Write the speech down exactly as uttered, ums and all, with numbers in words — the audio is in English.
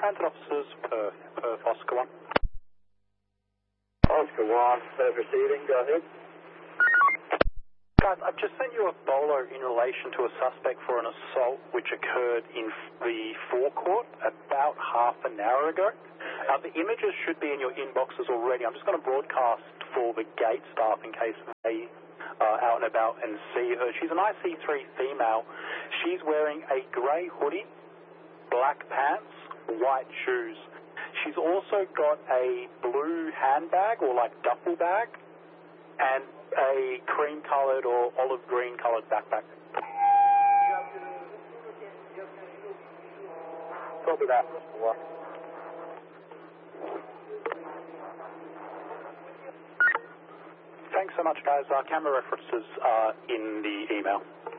Transit officers, Perth, Perth, Oscar one. Oscar one, Perth receiving, go ahead. Guys, I've just sent you a bolo in relation to a suspect for an assault which occurred in the forecourt about half an hour ago. Uh, the images should be in your inboxes already. I'm just going to broadcast for the gate staff in case they are out and about and see her. She's an I C three female. She's wearing a grey hoodie, black pants, white shoes. She's also got a blue handbag or like duffel bag and a cream-coloured or olive-green-coloured backpack. Copy that, Mister One. Thanks so much, guys. Our camera references are in the email.